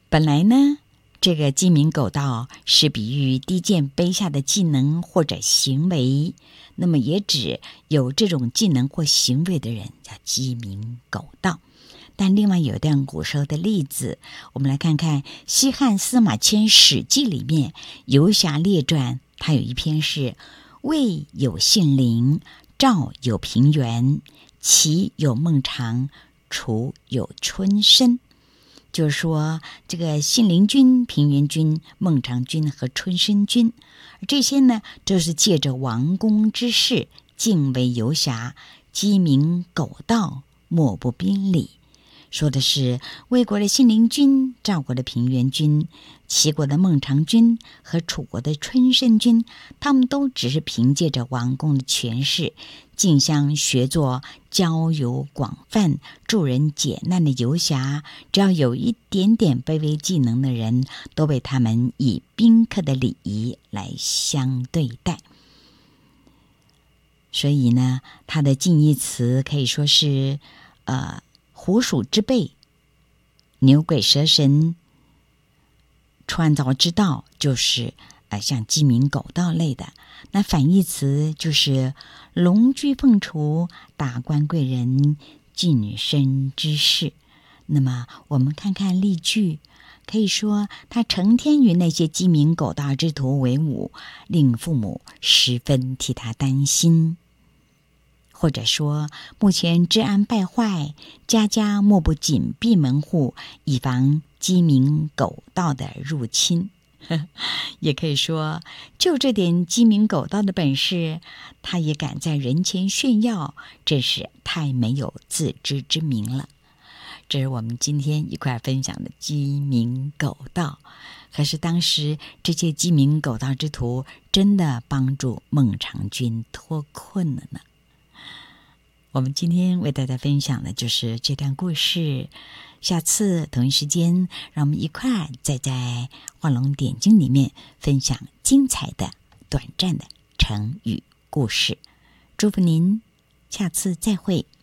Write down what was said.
本来呢，这个鸡鸣狗盗是比喻低贱卑下的技能或者行为，那么也指有这种技能或行为的人叫鸡鸣狗盗。但另外有一段古时候的例子，我们来看看西汉司马迁《史记》里面《游侠列传》，它有一篇是魏有信陵，赵有平原，齐有孟尝，楚有春申。就是说这个信陵君、平原君、孟尝君和春申君，这些呢都是借着王公之事敬为游侠，鸡鸣狗盗，莫不宾礼。说的是魏国的信陵君、赵国的平原君、齐国的孟尝君和楚国的春申君，他们都只是凭借着王公的权势，竞相学做交友广泛、助人解难的游侠，只要有一点点卑微技能的人，都被他们以宾客的礼仪来相对待。所以呢，他的近义词可以说是虎鼠之辈、牛鬼蛇神、创造之道，就是像鸡鸣狗盗类的。那反义词就是龙居凤雏、达官贵人、晋升之士。那么我们看看例句，可以说他成天与那些鸡鸣狗盗之徒为伍，令父母十分替他担心。或者说目前治安败坏，家家莫不紧闭门户，以防鸡鸣狗盗的入侵。也可以说就这点鸡鸣狗盗的本事，他也敢在人前炫耀，真是太没有自知之明了。这是我们今天一块分享的鸡鸣狗盗。可是当时这些鸡鸣狗盗之徒真的帮助孟尝君脱困了呢。我们今天为大家分享的就是这段故事，下次同一时间让我们一块再在画龙点睛里面分享精彩的短暂的成语故事。祝福您下次再会。